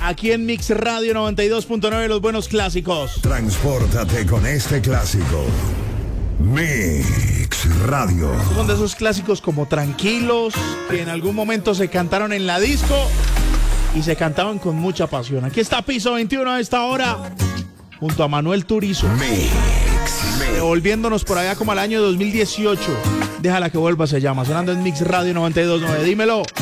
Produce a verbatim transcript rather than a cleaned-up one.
aquí en Mix Radio noventa y dos punto nueve, los buenos clásicos. Transpórtate con este clásico. Mix Radio. Son de esos clásicos como tranquilos, que en algún momento se cantaron en la disco y se cantaban con mucha pasión. Aquí está Piso veintiuno a esta hora, junto a Manuel Turizo. Mix. Volviéndonos por allá como al año dos mil dieciocho. Déjala que vuelva se llama, sonando en Mix Radio noventa y dos punto nueve. Dímelo.